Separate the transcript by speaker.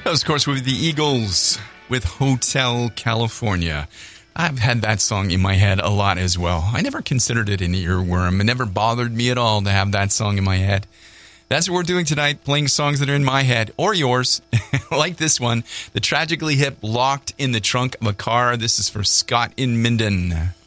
Speaker 1: That was, of course, with the Eagles with Hotel California. I've had that song in my head a lot as well. I never considered it an earworm. It never bothered me at all to have that song in my head. That's what we're doing tonight, playing songs that are in my head or yours, like this one, The Tragically Hip, Locked in the Trunk of a Car. This is for Scott in Minden.